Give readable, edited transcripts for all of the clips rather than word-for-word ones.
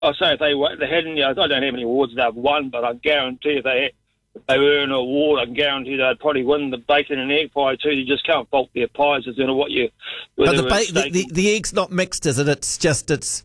I say if they hadn't, I don't have any awards they've won, but I guarantee if they earn an award, I can guarantee they'd probably win the bacon and egg pie too. You just can't fault their pies. It's what you. But the egg's not mixed, is it? It's.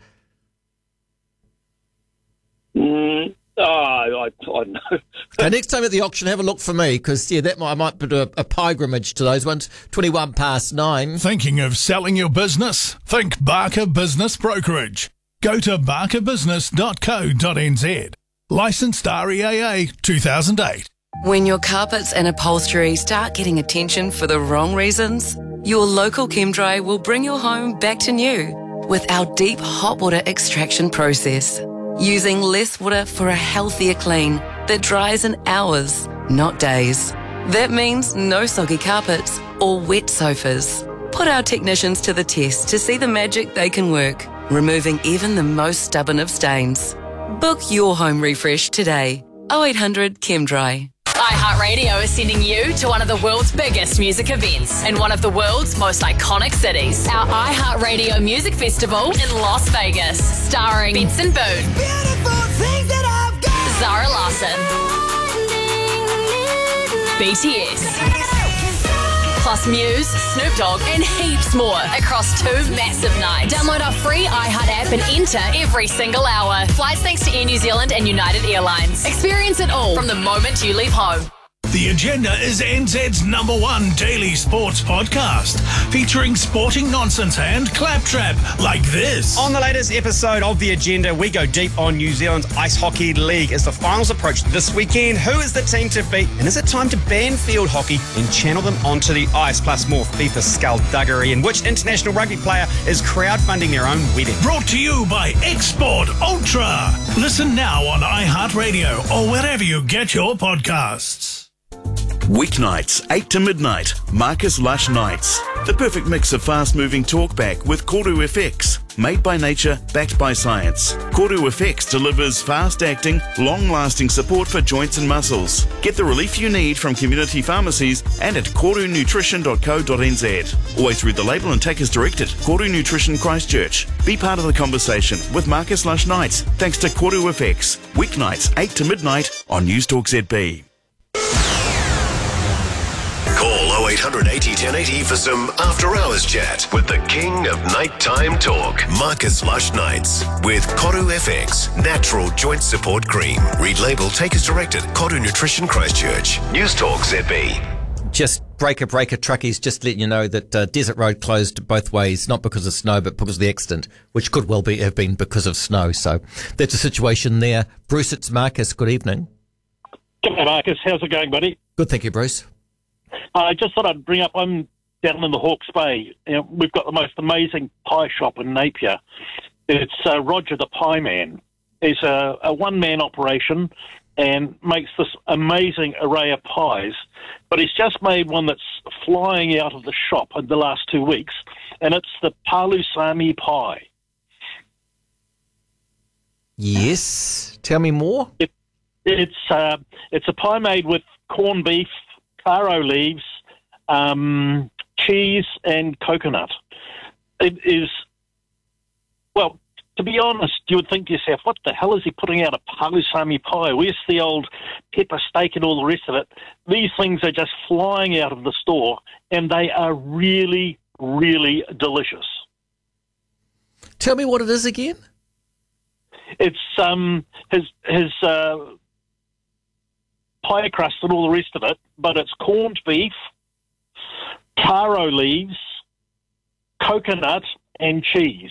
I don't know. Okay, next time at the auction, have a look for me, because I might put a pilgrimage to those ones. 9:21. Thinking of selling your business? Think Barker Business Brokerage. Go to barkerbusiness.co.nz. Licensed REAA 2008. When your carpets and upholstery start getting attention for the wrong reasons, your local ChemDry will bring your home back to new with our deep hot water extraction process. Using less water for a healthier clean that dries in hours, not days. That means no soggy carpets or wet sofas. Put our technicians to the test to see the magic they can work, removing even the most stubborn of stains. Book your home refresh today. 0800 ChemDry. iHeartRadio is sending you to one of the world's biggest music events in one of the world's most iconic cities. Our iHeartRadio Music Festival in Las Vegas, starring Benson Boone, Zara Larsson, BTS, plus Muse, Snoop Dogg, and heaps more across 2 massive nights. Download our free iHeart app and enter every single hour. Flights thanks to Air New Zealand and United Airlines. Experience it all from the moment you leave home. The Agenda is NZ's #1 daily sports podcast, featuring sporting nonsense and claptrap like this. On the latest episode of The Agenda, we go deep on New Zealand's Ice Hockey League as the finals approach this weekend. Who is the team to beat? And is it time to ban field hockey and channel them onto the ice? Plus more FIFA skullduggery, and which international rugby player is crowdfunding their own wedding. Brought to you by Export Ultra. Listen now on iHeartRadio or wherever you get your podcasts. Weeknights, 8 to midnight, Marcus Lush Nights. The perfect mix of fast-moving talkback with Koru FX. Made by nature, backed by science. Koru FX delivers fast-acting, long-lasting support for joints and muscles. Get the relief you need from community pharmacies and at korunutrition.co.nz. Always read the label and take as directed. Koru Nutrition Christchurch. Be part of the conversation with Marcus Lush Nights, thanks to Koru FX. Weeknights, 8 to midnight on Newstalk ZB. Call 0800 80 1080 for some after-hours chat with the king of nighttime talk, Marcus Lush Nights, with Koru FX, natural joint support cream. Read label, take as directed. Koru Nutrition Christchurch. Newstalk ZB. Just breaker truckies, just letting you know that Desert Road closed both ways, not because of snow, but because of the accident, which could well have been because of snow. So that's the situation there. Bruce, it's Marcus. Good evening. G'day, Marcus. How's it going, buddy? Good, thank you, Bruce. I just thought I'd bring up, I'm down in the Hawke's Bay. We've got the most amazing pie shop in Napier. It's Roger the Pie Man. He's a one-man operation and makes this amazing array of pies. But he's just made one that's flying out of the shop in the last 2 weeks, and it's the Palusami pie. Yes. Tell me more. It's a pie made with corned beef, taro leaves, cheese, and coconut. It is, well, to be honest, you would think to yourself, what the hell is he putting out a palusami pie? Where's the old pepper steak and all the rest of it? These things are just flying out of the store, and they are really, really delicious. Tell me what it is again. It's his pie crust and all the rest of it, but it's corned beef, taro leaves, coconut, and cheese.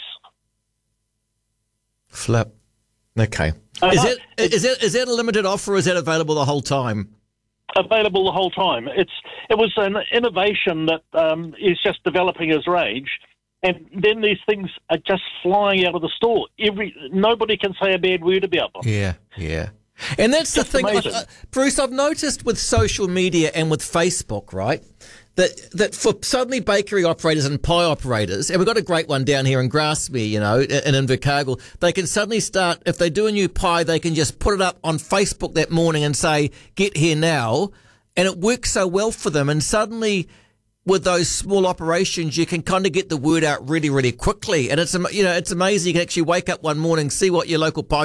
Flip. Okay. Is that a limited offer, or is that available the whole time? Available the whole time. It was an innovation that is just developing as rage, and then these things are just flying out of the store. Nobody can say a bad word about them. Yeah. And that's the thing, Bruce, I've noticed with social media and with Facebook, right, that for suddenly bakery operators and pie operators, and we've got a great one down here in Grasmere, in Invercargill, they can suddenly start, if they do a new pie, they can just put it up on Facebook that morning and say, get here now, and it works so well for them, and suddenly with those small operations, you can kind of get the word out really, really quickly. And it's amazing. You can actually wake up one morning, see what your local pie